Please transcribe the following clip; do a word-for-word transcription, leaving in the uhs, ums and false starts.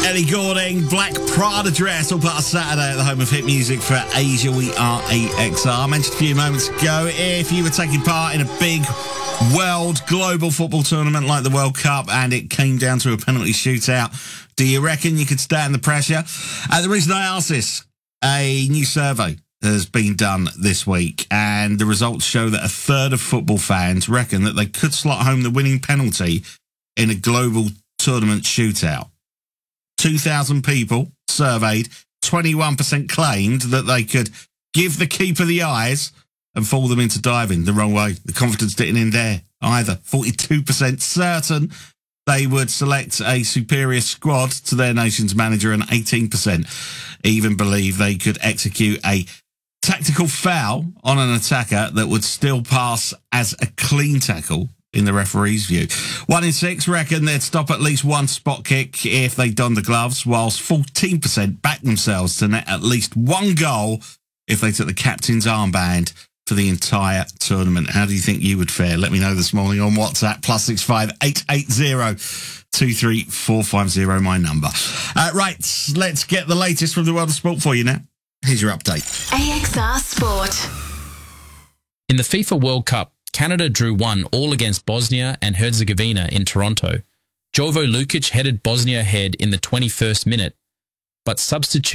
Ellie Goulding, Black Prada dress, all part of Saturday at the home of hit music for Asia. We are A X R. I mentioned a few moments ago, if you were taking part in a big world global football tournament like the World Cup and it came down to a penalty shootout, do you reckon you could stand the pressure? Uh, the reason I ask this, a new survey has been done this week, and the results show that a third of football fans reckon that they could slot home the winning penalty in a global tournament shootout. two thousand people surveyed, twenty-one percent claimed that they could give the keeper the eyes and fool them into diving the wrong way. The confidence didn't in there either. forty-two percent certain they would select a superior squad to their nation's manager, and eighteen percent even believe they could execute a tactical foul on an attacker that would still pass as a clean tackle in the referee's view. One in six reckon they'd stop at least one spot kick if they donned the gloves, whilst fourteen percent back themselves to net at least one goal if they took the captain's armband for the entire tournament. How do you think you would fare? Let me know this morning on WhatsApp, plus six five eight eight zero two three four five zero, my number. Uh, right, let's get the latest from the world of sport for you now. Here's your update. A X R Sport. In the FIFA World Cup, Canada drew one all against Bosnia and Herzegovina in Toronto. Jovo Lukic headed Bosnia ahead in the twenty-first minute, but substitute